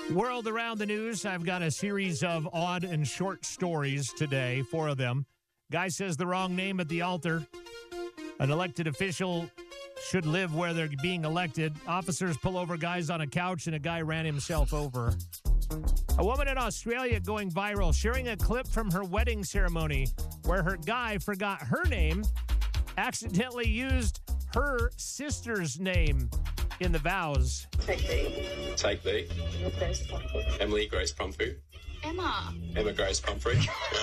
World around the news. I've got a series of odd and short stories today, 4 of them. Guy says the wrong name at the altar. An elected official should live where they're being elected. Officers pull over guys on a couch, and a guy ran himself over. A woman in Australia going viral, sharing a clip from her wedding ceremony where her guy forgot her name, accidentally used her sister's name in the vows. Take B. Emily Grace Pumphrey. Emma Grace Pumphrey.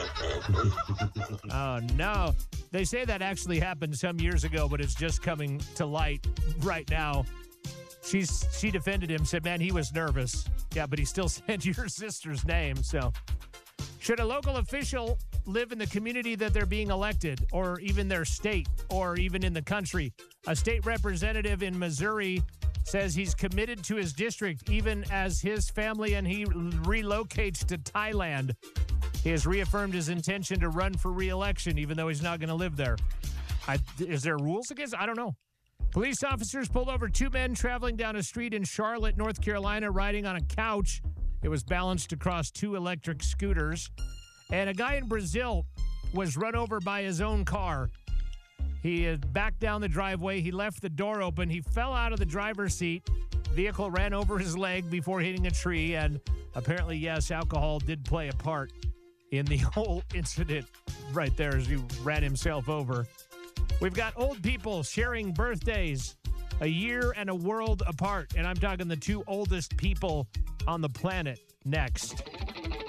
Oh, no. They say that actually happened some years ago, but it's just coming to light right now. She defended him, said, man, he was nervous. Yeah, but he still said your sister's name. So should a local official live in the community that they're being elected, or even their state, or even in the country? A state representative in Missouri says he's committed to his district even as his family and he relocates to Thailand. He has reaffirmed his intention to run for re-election even though he's not going to live there. Is there rules against? I don't know. Police officers pulled over 2 men traveling down a street in Charlotte, North Carolina, riding on a couch. It was balanced across 2 electric scooters. And a guy in Brazil was run over by his own car. He had backed down the driveway. He left the door open. He fell out of the driver's seat. Vehicle ran over his leg before hitting a tree. And apparently, yes, alcohol did play a part in the whole incident right there as he ran himself over. We've got old people sharing birthdays a year and a world apart. And I'm talking the 2 oldest people on the planet next.